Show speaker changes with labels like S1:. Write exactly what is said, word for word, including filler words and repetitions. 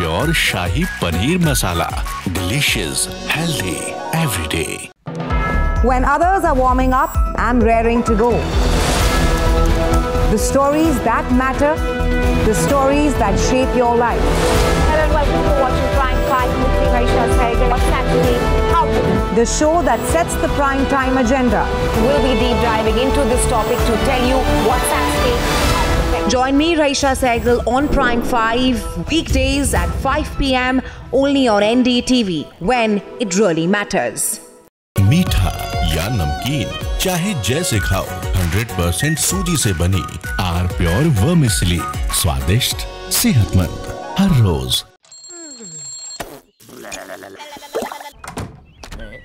S1: Pure shahi paneer masala, delicious, healthy every day.
S2: When others are warming up, I'm raring to go. The stories that matter, the stories that shape your life.
S3: Hello and welcome to watching Prime Five with me, Raisha Sehgal. What's actually how to do?
S2: The show that sets the prime time agenda.
S3: We'll be deep diving into this topic to tell you what's at stake.
S2: Join me, Raisha Sehgal, on Prime Five weekdays at five p m only on N D T V when it really matters.
S1: मीठा या नमकीन, चाहे जैसे खाओ, hundred percent सूजी से बनी are pure vermicelli, स्वादिष्ट, सेहतमंद हर रोज।